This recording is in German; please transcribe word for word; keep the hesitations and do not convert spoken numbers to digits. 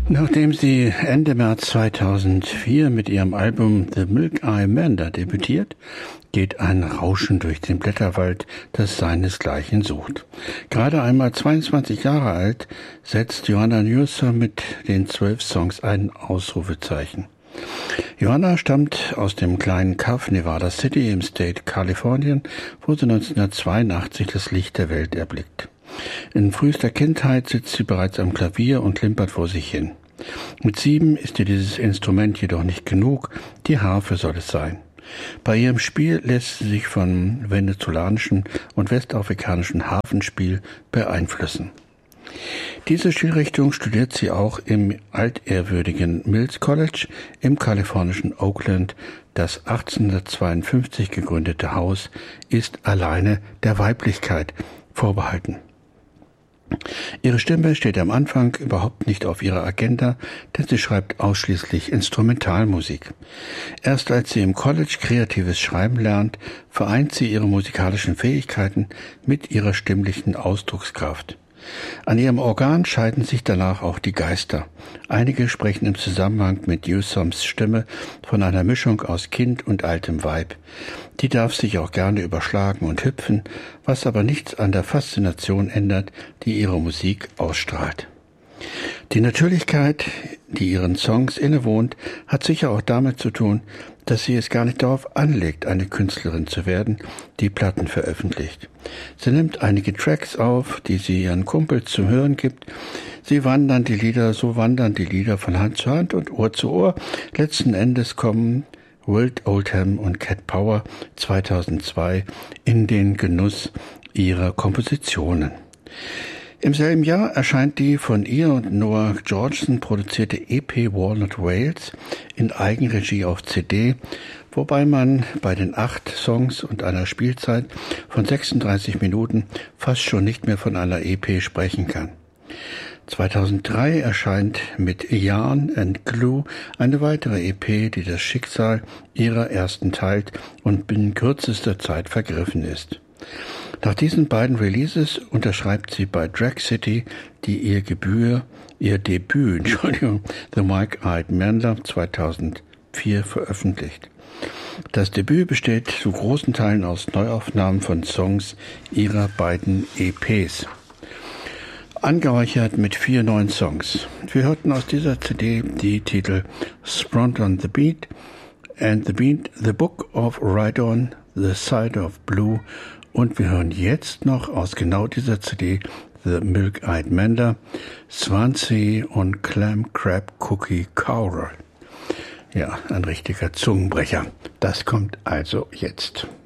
Nachdem sie Ende März zweitausendvier mit ihrem Album The Milk-Eye Manda debütiert, geht ein Rauschen durch den Blätterwald, das seinesgleichen sucht. Gerade einmal zweiundzwanzig Jahre alt, setzt Joanna Newsom mit den zwölf Songs ein Ausrufezeichen. Joanna stammt aus dem kleinen Kaff Nevada City im State Kalifornien, wo sie neunzehnhundertzweiundachtzig das Licht der Welt erblickt. In frühester Kindheit sitzt sie bereits am Klavier und klimpert vor sich hin. Mit sieben ist ihr dieses Instrument jedoch nicht genug, die Harfe soll es sein. Bei ihrem Spiel lässt sie sich von venezolanischen und westafrikanischen Harfenspiel beeinflussen. Diese Stilrichtung studiert sie auch im altehrwürdigen Mills College im kalifornischen Oakland. Das achtzehnhundertzweiundfünfzig gegründete Haus ist alleine der Weiblichkeit vorbehalten. Ihre Stimme steht am Anfang überhaupt nicht auf ihrer Agenda, denn sie schreibt ausschließlich Instrumentalmusik. Erst als sie im College kreatives Schreiben lernt, vereint sie ihre musikalischen Fähigkeiten mit ihrer stimmlichen Ausdruckskraft. An ihrem Organ scheiden sich danach auch die Geister. Einige sprechen im Zusammenhang mit Newsoms Stimme von einer Mischung aus Kind und altem Weib. Die darf sich auch gerne überschlagen und hüpfen, was aber nichts an der Faszination ändert, die ihre Musik ausstrahlt. Die Natürlichkeit, die ihren Songs innewohnt, hat sicher auch damit zu tun, dass sie es gar nicht darauf anlegt, eine Künstlerin zu werden, die Platten veröffentlicht. Sie nimmt einige Tracks auf, die sie ihren Kumpels zum Hören gibt. Sie wandern die Lieder, so wandern die Lieder von Hand zu Hand und Ohr zu Ohr. Letzten Endes kommen Wilt Oldham und Cat Power zweitausendzwei in den Genuss ihrer Kompositionen. Im selben Jahr erscheint die von ihr und Noah Georgeson produzierte E P Walnut Wales in Eigenregie auf C D, wobei man bei den acht Songs und einer Spielzeit von sechsunddreißig Minuten fast schon nicht mehr von einer E P sprechen kann. zweitausenddrei erscheint mit Yarn and Glue eine weitere E P, die das Schicksal ihrer ersten teilt und binnen kürzester Zeit vergriffen ist. Nach diesen beiden Releases unterschreibt sie bei Drag City, die ihr Gebühr, ihr Debüt, Entschuldigung, The Milk-Eye Manda zweitausendvier veröffentlicht. Das Debüt besteht zu großen Teilen aus Neuaufnahmen von Songs ihrer beiden E Ps. Angereichert mit vier neuen Songs. Wir hörten aus dieser C D die Titel Sprung on the Beat and the Beat, The Book of Ride On, The Side of Blue, und wir hören jetzt noch aus genau dieser C D The Milk-Eye Manda, Swansea und Clam Crab Cookie Cowra. Ja, ein richtiger Zungenbrecher. Das kommt also jetzt.